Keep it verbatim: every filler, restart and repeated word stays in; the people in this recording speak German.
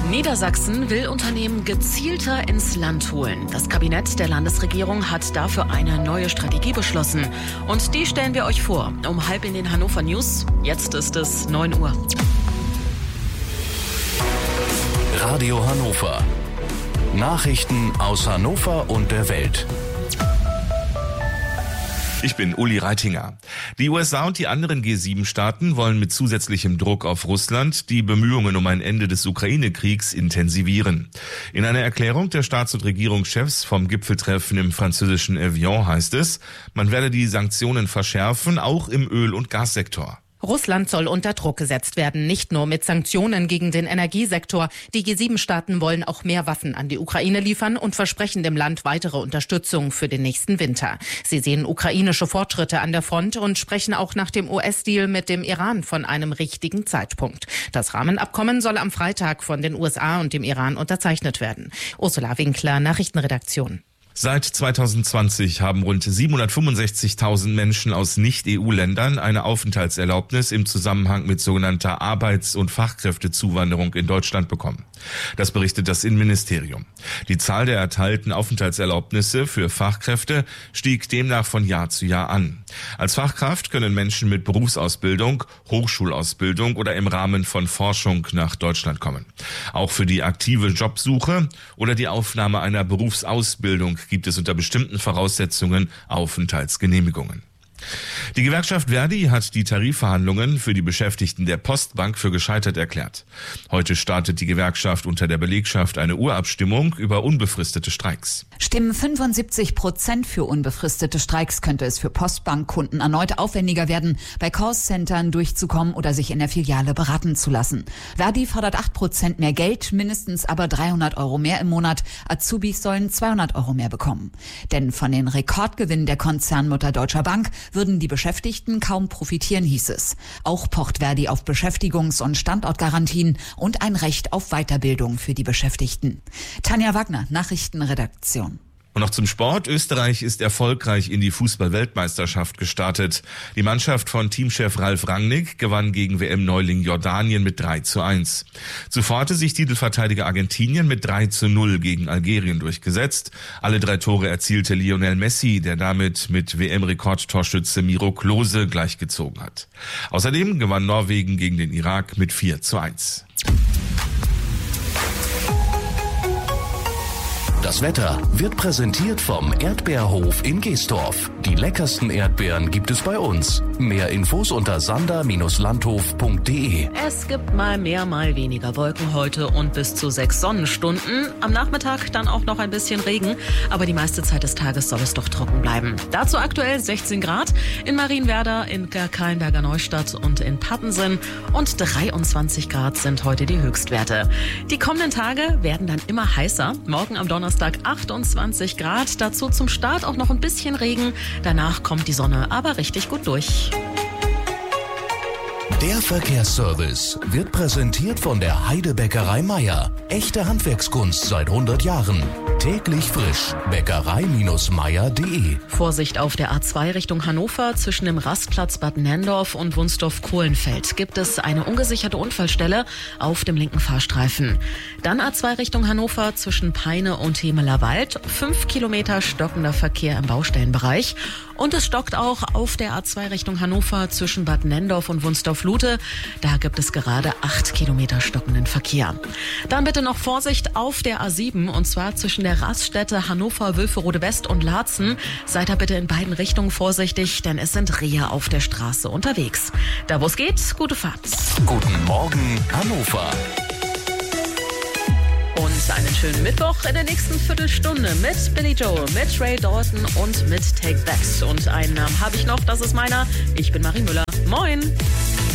Niedersachsen will Unternehmen gezielter ins Land holen. Das Kabinett der Landesregierung hat dafür eine neue Strategie beschlossen. Und die stellen wir euch vor. Um halb in den Hannover News. Jetzt ist es neun Uhr. Radio Hannover. Nachrichten aus Hannover und der Welt. Ich bin Uli Reitinger. Die U S A und die anderen G sieben Staaten wollen mit zusätzlichem Druck auf Russland die Bemühungen um ein Ende des Ukraine-Kriegs intensivieren. In einer Erklärung der Staats- und Regierungschefs vom Gipfeltreffen im französischen Evian heißt es, man werde die Sanktionen verschärfen, auch im Öl- und Gassektor. Russland soll unter Druck gesetzt werden, nicht nur mit Sanktionen gegen den Energiesektor. Die G sieben Staaten wollen auch mehr Waffen an die Ukraine liefern und versprechen dem Land weitere Unterstützung für den nächsten Winter. Sie sehen ukrainische Fortschritte an der Front und sprechen auch nach dem U S-Deal mit dem Iran von einem richtigen Zeitpunkt. Das Rahmenabkommen soll am Freitag von den U S A und dem Iran unterzeichnet werden. Ursula Winkler, Nachrichtenredaktion. Seit zweitausendzwanzig haben rund siebenhundertfünfundsechzigtausend Menschen aus Nicht-E U-Ländern eine Aufenthaltserlaubnis im Zusammenhang mit sogenannter Arbeits- und Fachkräftezuwanderung in Deutschland bekommen. Das berichtet das Innenministerium. Die Zahl der erteilten Aufenthaltserlaubnisse für Fachkräfte stieg demnach von Jahr zu Jahr an. Als Fachkraft können Menschen mit Berufsausbildung, Hochschulausbildung oder im Rahmen von Forschung nach Deutschland kommen. Auch für die aktive Jobsuche oder die Aufnahme einer Berufsausbildung gibt es unter bestimmten Voraussetzungen Aufenthaltsgenehmigungen. Die Gewerkschaft Verdi hat die Tarifverhandlungen für die Beschäftigten der Postbank für gescheitert erklärt. Heute startet die Gewerkschaft unter der Belegschaft eine Urabstimmung über unbefristete Streiks. Stimmen fünfundsiebzig Prozent für unbefristete Streiks, könnte es für Postbankkunden erneut aufwendiger werden, bei Callcentern durchzukommen oder sich in der Filiale beraten zu lassen. Verdi fordert acht Prozent mehr Geld, mindestens aber dreihundert Euro mehr im Monat. Azubis sollen zweihundert Euro mehr bekommen. Denn von den Rekordgewinnen der Konzernmutter Deutscher Bank würden die Beschäftigten kaum profitieren, hieß es. Auch pocht Verdi auf Beschäftigungs- und Standortgarantien und ein Recht auf Weiterbildung für die Beschäftigten. Tanja Wagner, Nachrichtenredaktion. Und noch zum Sport. Österreich ist erfolgreich in die Fußball-Weltmeisterschaft gestartet. Die Mannschaft von Teamchef Ralf Rangnick gewann gegen W M-Neuling Jordanien mit drei zu eins. Zuvor hatte sich Titelverteidiger Argentinien mit drei zu null gegen Algerien durchgesetzt. Alle drei Tore erzielte Lionel Messi, der damit mit W M-Rekordtorschütze Miro Klose gleichgezogen hat. Außerdem gewann Norwegen gegen den Irak mit vier zu eins. Das Wetter wird präsentiert vom Erdbeerhof in Geestorf. Die leckersten Erdbeeren gibt es bei uns. Mehr Infos unter sander Bindestrich landhof punkt de. Es gibt mal mehr, mal weniger Wolken heute und bis zu sechs Sonnenstunden. Am Nachmittag dann auch noch ein bisschen Regen, aber die meiste Zeit des Tages soll es doch trocken bleiben. Dazu aktuell sechzehn Grad in Marienwerder, in Kahlenberger Neustadt und in Pattensen und dreiundzwanzig Grad sind heute die Höchstwerte. Die kommenden Tage werden dann immer heißer. Morgen am Donnerstag achtundzwanzig Grad, dazu zum Start auch noch ein bisschen Regen. Danach kommt die Sonne aber richtig gut durch. Der Verkehrsservice wird präsentiert von der Heidebäckerei Meier. Echte Handwerkskunst seit hundert Jahren. Täglich frisch. Bäckerei Meier punkt de. Vorsicht auf der A zwei Richtung Hannover. Zwischen dem Rastplatz Bad Nenndorf und Wunsdorf-Kohlenfeld gibt es eine ungesicherte Unfallstelle auf dem linken Fahrstreifen. Dann A zwei Richtung Hannover zwischen Peine und Hemeler Wald. Fünf Kilometer stockender Verkehr im Baustellenbereich. Und es stockt auch auf der A zwei Richtung Hannover zwischen Bad Nenndorf und Wunsdorf-Lute. Da gibt es gerade acht Kilometer stockenden Verkehr. Dann bitte noch Vorsicht auf der A sieben und zwar zwischen der Raststätte Hannover, Wülferode West und Laatzen. Seid da bitte in beiden Richtungen vorsichtig, denn es sind Rehe auf der Straße unterwegs. Da wo es geht, gute Fahrt. Guten Morgen, Hannover. Und einen schönen Mittwoch in der nächsten Viertelstunde mit Billy Joel, mit Ray Dalton und mit Take That. Und einen Namen habe ich noch, das ist meiner. Ich bin Marie Müller. Moin!